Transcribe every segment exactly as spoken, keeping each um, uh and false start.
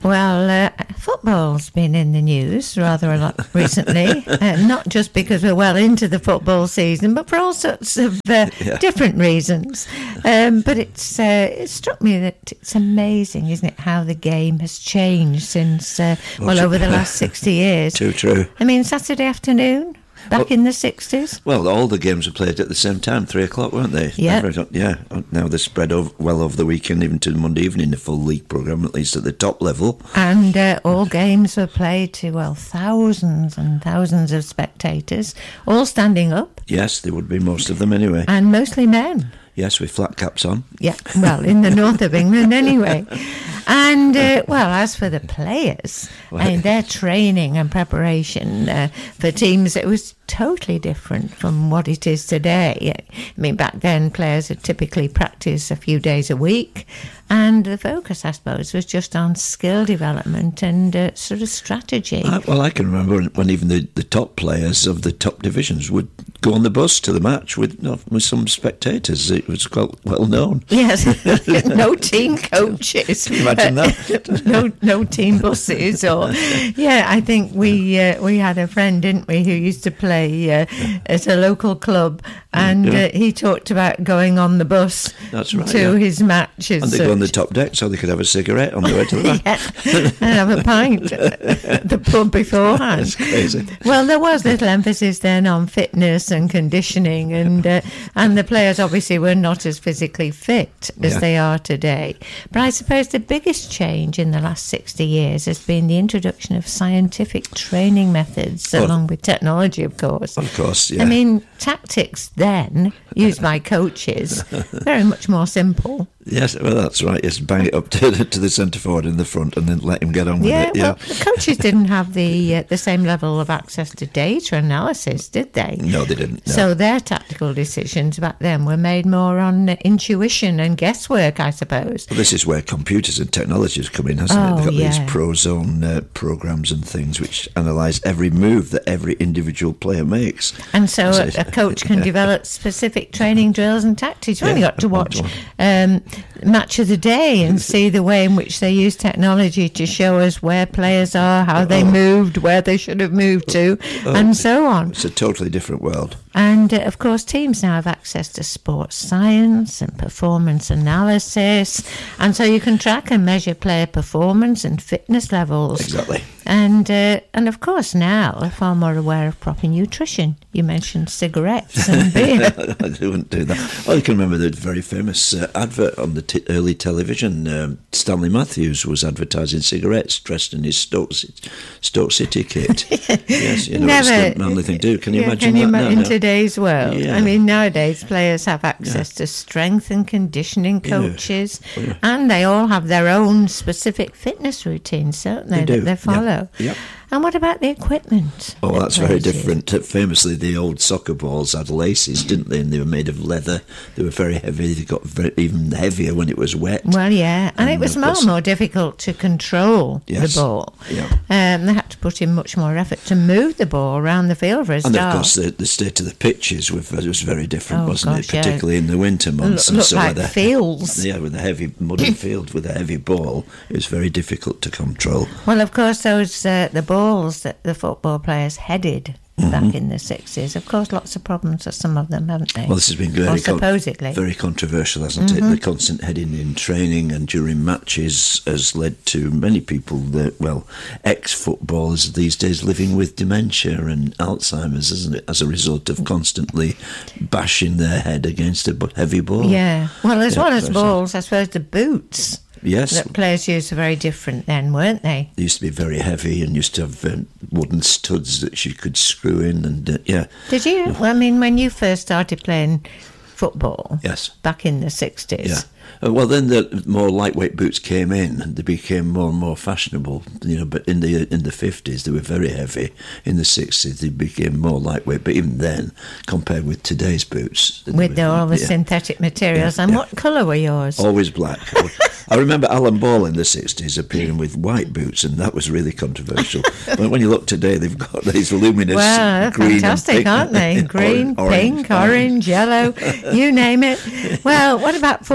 Well, uh, football's been in the news rather a lot recently, uh, not just because we're well into the football season, but for all sorts of uh, yeah. different reasons. Um, but it's uh, it struck me that it's amazing, isn't it, how the game has changed since, uh, well, well over the last sixty years. Too true. I mean, Saturday afternoon, back well, in the sixties. Well, all the games were played at the same time, three o'clock, weren't they? Yeah. Yeah. Now they're spread over, well over the weekend, even to Monday evening, the full league programme, at least at the top level. And uh, all games were played to, well, thousands and thousands of spectators, all standing up. Yes, there would be most of them anyway. And mostly men. Yes, with flat caps on. Yeah, well, in the north of England anyway. And, uh, well, as for the players, well, I mean, their training and preparation uh, for teams, it was totally different from what it is today. I mean, back then, players would typically practice a few days a week, and the focus, I suppose, was just on skill development and uh, sort of strategy. I, well, I can remember when, when even the, the top players of the top divisions would go on the bus to the match with, you know, with some spectators. It was quite well known. Yes, no team coaches. Imagine that. no, no team buses, or yeah. I think we uh, we had a friend, didn't we, who used to play uh, at a local club, and yeah. uh, he talked about going on the bus. That's right, to yeah. his matches. And they go on the top deck so they could have a cigarette on the way to the match. Yeah, and have a pint at the pub beforehand. That's crazy. Well, there was little emphasis then on fitness and conditioning, and uh, and the players obviously were not as physically fit as yeah. they are today. But I suppose the biggest change in the last sixty years has been the introduction of scientific training methods, well, along with technology, of course. Of course, yeah. I mean, tactics then, used by coaches, very much more simple. Yes, well, that's right. Yes, bang it up to the, to the centre forward in the front and then let him get on with yeah, it. Yeah, well, the coaches didn't have the uh, the same level of access to data analysis, did they? No, they didn't. No. So their tactical decisions back then were made more on uh, intuition and guesswork, I suppose. Well, this is where computers and technology has come in, hasn't oh, it? They've got yeah. these Prozone uh, programs and things which analyse every move that every individual player makes. And so a, a coach can develop specific training drills and tactics. You've only Yeah, got to watch um, Match of the Day and see the way in which they use technology to show us where players are, how they Oh. moved, where they should have moved to, Oh. and so on. It's a totally different world. And, uh, of course, teams now have access to sports science and performance analysis. And so you can track and measure player performance and fitness levels. Exactly. And, uh, and of course, now are far more aware of proper nutrition. You mentioned cigarettes and beer. I wouldn't do that. Well, I can remember the very famous uh, advert on the t- early television. Um, Stanley Matthews was advertising cigarettes dressed in his Stoke, Stoke City kit. Yes, you know, Never, it's the manly thing to do. Can you yeah, imagine can you that ma- now? in No. today's world? Yeah. I mean, nowadays players have access yeah. to strength and conditioning coaches, yeah. Oh, yeah. and they all have their own specific fitness routines, don't they, They do. that they follow. Yeah. Yeah. And what about the equipment? Oh, that that's very players use? different. Uh, Famously, the old soccer balls had laces, didn't they? And they were made of leather. They were very heavy. They got very, even heavier when it was wet. Well, yeah, and, and it was of more course, more difficult to control yes. the ball. Yeah. Um, they had to put in much more effort to move the ball around the field for a And start. of course, the, the state of the pitches was, was very different, Oh, wasn't gosh, it? yeah. Particularly in the winter months. Look, and looked so like with the, fields. Yeah, with a heavy muddy field with a heavy ball, it was very difficult to control. Well, of course, those uh, the balls that the football players headed mm-hmm. back in the sixties, of course, lots of problems for some of them, haven't they? Well, this has been very, or supposedly. con- very controversial, hasn't mm-hmm. it? The constant heading in training and during matches has led to many people, that, well, ex-footballers these days living with dementia and Alzheimer's, isn't it? As a result of constantly bashing their head against a b- heavy ball. Yeah. Well, as Yeah, well as very balls, I suppose the boots Yes. that players used were very different then, weren't they? They used to be very heavy and used to have um, wooden studs that you could screw in, and uh, yeah. Did you? Well, I mean, when you first started playing football, Yes. back in the sixties. Yeah. Uh, well, then the more lightweight boots came in, and they became more and more fashionable. You know, but in the in the fifties they were very heavy. In the sixties they became more lightweight. But even then, compared with today's boots, With were, the, all the yeah, synthetic materials. Yeah, and yeah. what colour were yours? always black. I remember Alan Ball in the sixties appearing with white boots, and that was really controversial. But when you look today, they've got these luminous Well, they're green fantastic, and pink, aren't they? Green, orange, pink, orange, orange. yellow, you name it. Well, what about football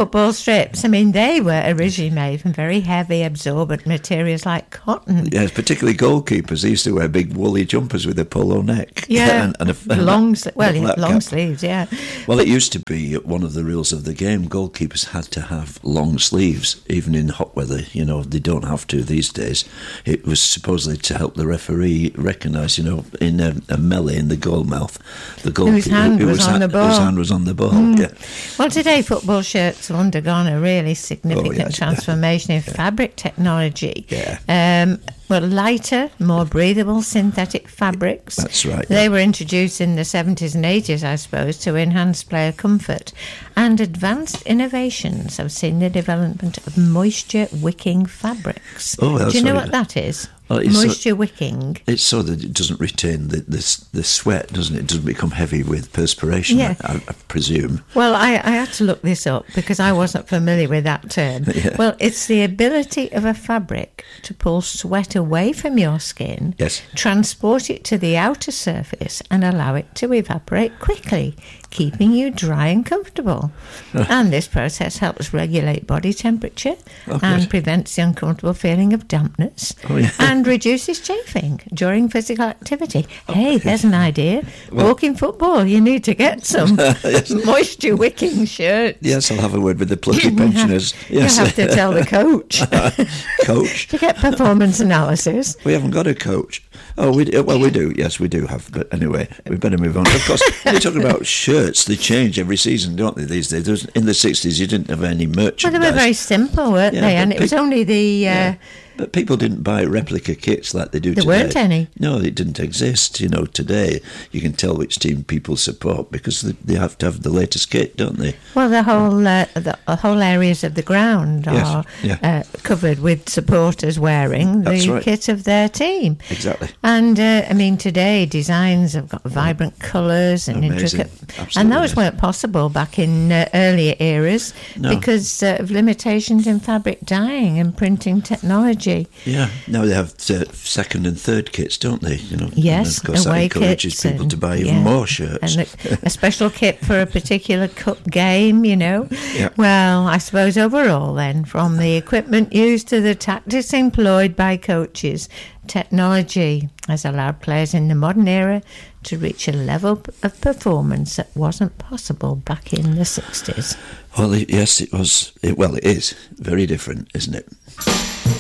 strips, I mean, they were originally made from very heavy, absorbent materials like cotton. Yes, particularly goalkeepers. They used to wear big woolly jumpers with a polo neck. Yeah, and, and a, long, and well, a long cap. sleeves, yeah. Well, it used to be one of the rules of the game. Goalkeepers had to have long sleeves, even in hot weather. You know, they don't have to these days. It was supposedly to help the referee recognise, you know, in a, a melee in the goal mouth, the goalkeeper whose hand who was on ha- the ball. Whose hand was on the ball. Mm. Yeah. Well, today football shirts have undergone a really significant Oh, yeah, transformation yeah. in fabric technology. Yeah. Um, well, lighter, more breathable synthetic fabrics. That's right. They yeah. were introduced in the seventies and eighties, I suppose, to enhance player comfort. And advanced innovations have seen the development of moisture wicking fabrics. Oh, that's Do you know right. what that is? Oh, it's so- moisture wicking. It's so that it doesn't retain the, the the sweat, doesn't it? It doesn't become heavy with perspiration, Yeah. I, I presume. Well, I, I had to look this up because I wasn't familiar with that term. Yeah. Well, it's the ability of a fabric to pull sweat away from your skin, Yes. transport it to the outer surface, and allow it to evaporate quickly, keeping you dry and comfortable. And this process helps regulate body temperature Oh, and good. prevents the uncomfortable feeling of dampness Oh, yeah. and reduces chafing during physical activity. Hey, there's an idea. Well- Walking football, you need to get some moisture wicking shirts. Yes, I'll have a word with the plucky pensioners. Yes. You have to tell the coach Coach. to get performance analysis. We haven't got a coach. Oh, we well we do. Yes, we do have. But anyway, we better move on. Of course, when you're talking about shirts, they change every season, don't they? These days, There was- in the sixties, you didn't have any Well, merchandise. they were very simple, weren't Yeah, they? but And it was pe- only the. Uh, Yeah. But people didn't buy replica kits like they do There today. weren't any. No, it didn't exist. You know, today you can tell which team people support because they, they have to have the latest kit, don't they? Well, the whole uh, the uh, whole areas of the ground Yes, are yeah. uh, covered with supporters wearing That's the right. kit of their team. Exactly. And uh, I mean, today designs have got vibrant colours and Amazing. intricate, Absolutely, and those yes. weren't possible back in uh, earlier eras No. because uh, of limitations in fabric dyeing and printing technology. Yeah. Now they have uh, second and third kits, don't they? You know. Yes, And of course, that away encourages kits people and- to buy even yeah. more shirts. And a, a special kit for a particular cup game, you know. Yeah. Well, I suppose overall, then, from the equipment used to the tactics employed by coaches, technology has allowed players in the modern era to reach a level of performance that wasn't possible back in the sixties. Well, it, yes, it was. It, well, it is very different, isn't it?